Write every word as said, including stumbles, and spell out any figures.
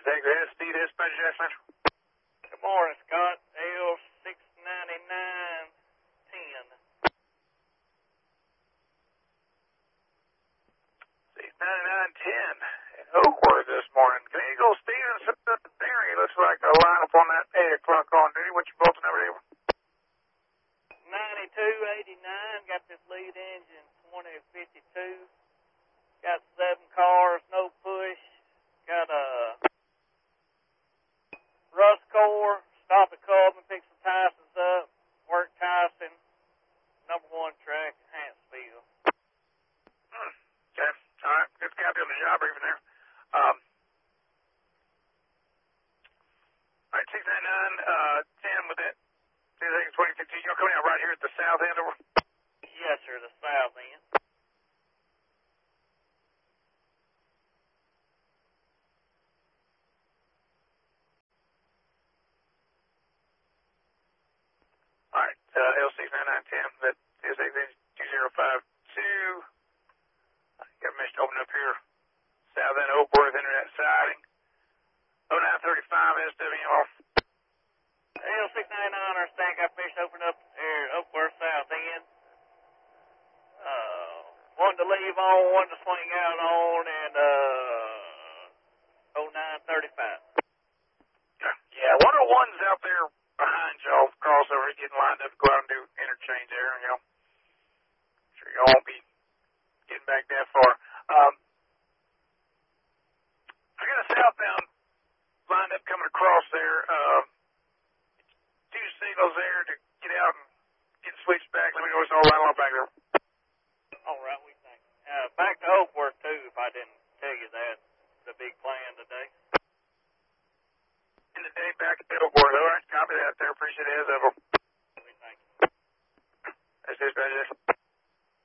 Texas, Steve Dispatch, Jackson. Good morning, Scott. L six ninety-nine ten. six ninety-nine ten in Oakwood this morning. Can you go, Steven? There he looks like a lineup on that eight o'clock on duty. What's your bolting over there? ninety-two eighty-nine. Got this lead engine twenty fifty-two. Got seven cars, no push. Got a rust core. Stop at Coleman, pick some Tysons up. Work Tyson. Number one track, Hansfield. Hmm. Okay. All right. Good copy on the job briefing there. Um, all right, six ninety-nine, uh, ten with that twenty fifteen. You're coming out right here at the south end over? Yes, sir, the south end. All right, uh, L six ninety-nine ten, that is two zero five two. I got a mission open up here. South end Oakworth, internet siding. oh nine thirty-five S W off. L six ninety-nine, our stack got fish open up here, Oakworth, south end. Uh, one to leave on, one to swing out on, and uh, oh nine thirty-five. Yeah, yeah, one of the ones out there behind y'all, crossover, getting lined up to go out and do interchange there, you know. Sure y'all won't be getting back that far. Um, I got a southbound lined up coming across there. Uh, two signals there to get out and get switched back. Let me know what's all right on back there. All right, we think. Uh, back to Oakworth, too, if I didn't tell you that. The big plan today. In the day back at the Oakworth. All right, copy that there. Appreciate it as ever. We thank you. That's dispatch.